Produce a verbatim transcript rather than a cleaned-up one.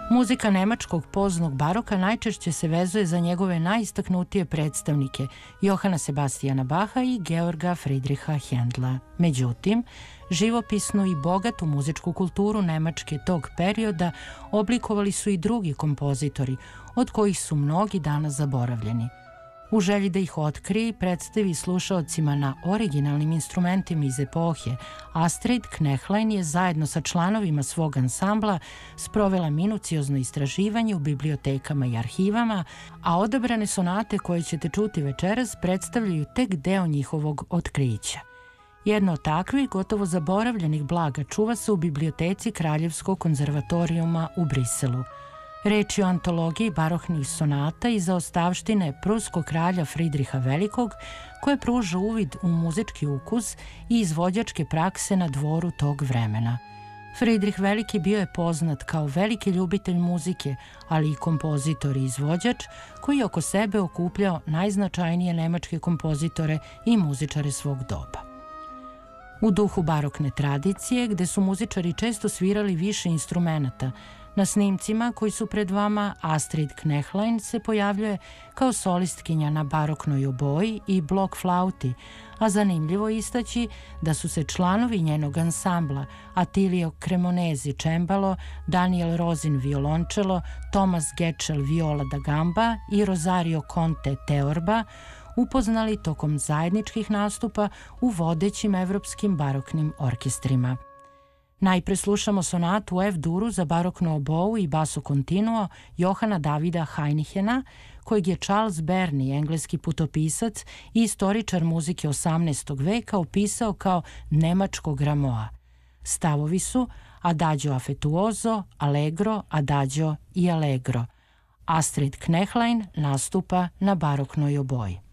Muzika nemačkog poznog baroka najčešće se vezuje za njegove najistaknutije predstavnike Johana Sebastijana Baha i Georga Friedricha Händla. Međutim, živopisnu i bogatu muzičku kulturu Nemačke tog perioda oblikovali su i drugi kompozitori, od kojih su mnogi danas zaboravljeni. U želji da ih otkrije i predstavi slušaocima na originalnim instrumentima iz epohe, Astrid Knechlein je zajedno sa članovima svog ansambla sprovela minuciozno istraživanje u bibliotekama i arhivama, a odabrane sonate koje ćete čuti večeras predstavljaju tek deo njihovog otkrića. Jedno od takvih, gotovo zaboravljenih blaga čuva se u biblioteci Kraljevskog konzervatorijuma u Briselu. Reč je o antologiji baroknih sonata i zaostavštine pruskog kralja Fridriha Velikog, koje pruža uvid u muzički ukus i izvođačke prakse na dvoru tog vremena. Fridrih Veliki bio je poznat kao veliki ljubitelj muzike, ali i kompozitor i izvođač, koji je oko sebe okupljao najznačajnije nemačke kompozitore i muzičare svog doba. U duhu barokne tradicije, gde su muzičari često svirali više instrumenata, na snimcima koji su pred vama Astrid Knechlein se pojavljuje kao solistkinja na baroknoj oboji i blok flauti, a zanimljivo je istaći da su se članovi njenog ansambla Attilio Cremonesi čembalo, Daniel Rosin violončelo, Thomas Getchell viola da gamba i Rosario Conte teorba upoznali tokom zajedničkih nastupa u vodećim evropskim baroknim orkestrima. Najpre slušamo sonatu u F-duru za baroknu obou i basso continuo Johana Davida Heinechena, kojeg je Charles Burney, engleski putopisac i istoričar muzike osamnaestog veka, opisao kao nemačkog Ramoa. Stavovi su Adagio affettuoso, Allegro, Adagio i Allegro. Astrid Knechlein nastupa na baroknoj oboji.